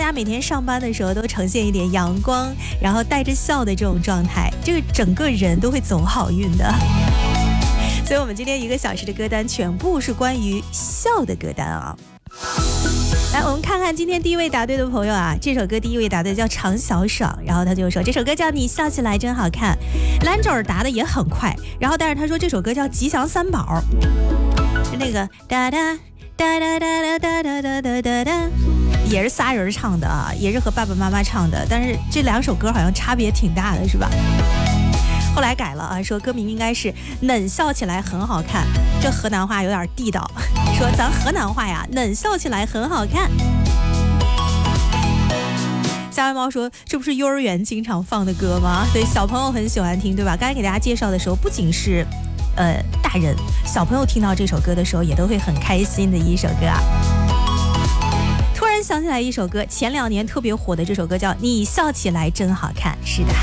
家每天上班的时候都呈现一点阳光，然后带着笑的这种状态，这个整个人都会走好运的。所以我们今天1个小时的歌单全部是关于笑的歌单啊。来，我们看看今天第一位答对的朋友啊，这首歌第一位答对叫常小爽，然后他就说这首歌叫你笑起来真好看。兰州尔答的也很快，然后但是他说这首歌叫吉祥三宝，是那个哒哒哒哒哒哒哒哒哒哒哒，也是仨人唱的啊，也是和爸爸妈妈唱的，但是这2首歌好像差别挺大的，是吧？后来改了啊，说歌名应该是嫩笑起来很好看，这河南话有点地道，说咱河南话呀，嫩笑起来很好看。夏白猫说这不是幼儿园经常放的歌吗？对，小朋友很喜欢听，对吧？刚才给大家介绍的时候，不仅是大人，小朋友听到这首歌的时候也都会很开心的一首歌啊。突然想起来一首歌，前2年特别火的这首歌叫你笑起来真好看。是的，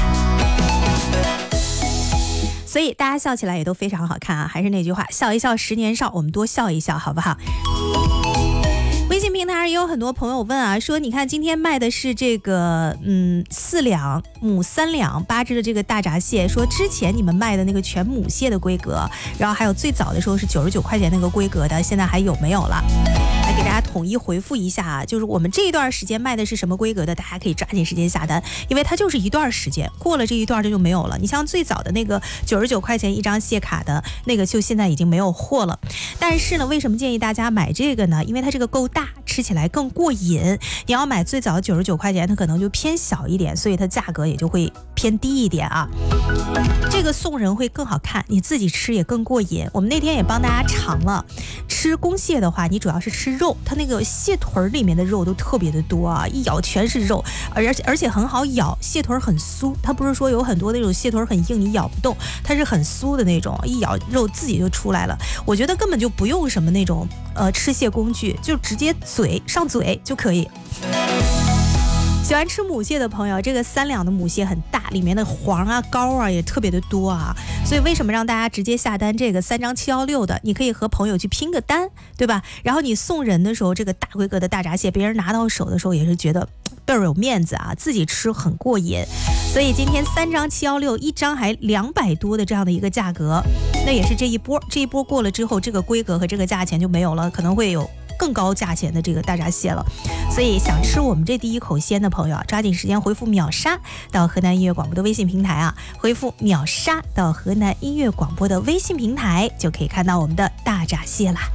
所以大家笑起来也都非常好看啊！还是那句话，笑一笑10年少，我们多笑一笑，好不好？微信平台上也有很多朋友问啊，说你看今天卖的是这个4两母3两8只的这个大闸蟹，说之前你们卖的那个全母蟹的规格，然后还有最早的时候是99块钱那个规格的，现在还有没有了？来给大家统一回复一下啊，就是我们这一段时间卖的是什么规格的，大家可以抓紧时间下单，因为它就是一段时间，过了这一段这就没有了。你像最早的那个99块钱一张蟹卡的那个，就现在已经没有货了。但是呢，为什么建议大家买这个呢？因为它这个够大，吃起来更过瘾。你要买最早99块钱，它可能就偏小一点，所以它价格也就会偏低一点啊。这个送人会更好看，你自己吃也更过瘾。我们那天也帮大家尝了，吃公蟹的话，你主要是吃肉，它那个蟹腿里面的肉都特别的多啊，一咬全是肉，而且很好咬，蟹腿很酥，它不是说有很多那种蟹腿很硬你咬不动，它是很酥的那种，一咬肉自己就出来了。我觉得根本就不用什么那种吃蟹工具，就直接上嘴就可以。喜欢吃母蟹的朋友，这个3两的母蟹很大，里面的黄啊膏啊也特别的多啊，所以为什么让大家直接下单这个3张716的，你可以和朋友去拼个单，对吧？然后你送人的时候，这个大规格的大闸蟹，别人拿到手的时候也是觉得倍儿有面子啊，自己吃很过瘾。所以今天3张716，一张还200多的这样的一个价格，那也是这一波过了之后，这个规格和这个价钱就没有了，可能会有更高价钱的这个大闸蟹了。所以想吃我们这第一口鲜的朋友啊，抓紧时间回复秒杀到河南音乐广播的微信平台啊，回复秒杀到河南音乐广播的微信平台，就可以看到我们的大闸蟹啦。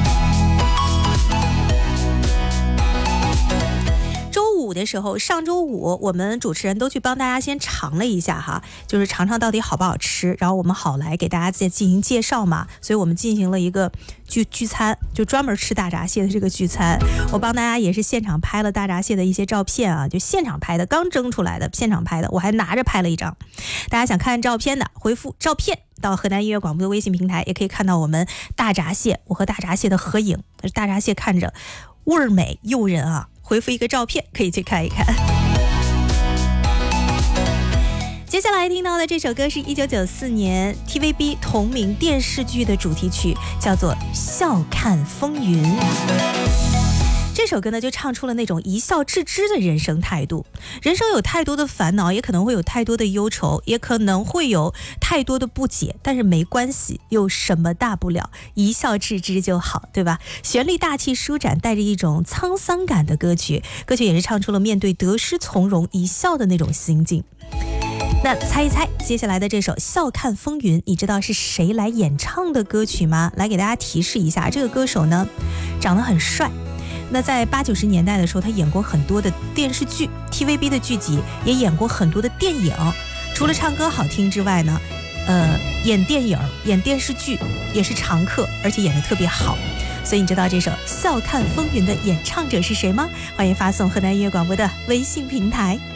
的时候，上周五我们主持人都去帮大家先尝了一下哈，就是尝尝到底好不好吃，然后我们好来给大家再进行介绍嘛，所以我们进行了一个聚餐，就专门吃大闸蟹的这个聚餐。我帮大家也是现场拍了大闸蟹的一些照片啊，就现场拍的，刚蒸出来的，现场拍的，我还拿着拍了一张。大家想看照片的，回复照片到河南音乐广播的微信平台，也可以看到我们大闸蟹，我和大闸蟹的合影，大闸蟹看着味儿美诱人啊。回复一个照片可以去看一看。接下来听到的这首歌是1994年 TVB 同名电视剧的主题曲，叫做《笑看风云》。这首歌呢，就唱出了那种一笑置之的人生态度。人生有太多的烦恼，也可能会有太多的忧愁，也可能会有太多的不解，但是没关系，有什么大不了，一笑置之就好，对吧？旋律大气舒展，带着一种沧桑感的歌曲，歌曲也是唱出了面对得失从容一笑的那种心境。那猜一猜接下来的这首《笑看风云》，你知道是谁来演唱的歌曲吗？来给大家提示一下，这个歌手呢长得很帅，那在80、90年代的时候，他演过很多的电视剧 TVB 的剧集，也演过很多的电影。除了唱歌好听之外呢，演电影演电视剧也是常客，而且演得特别好。所以你知道这首《笑看风云》的演唱者是谁吗？欢迎发送河南音乐广播的微信平台。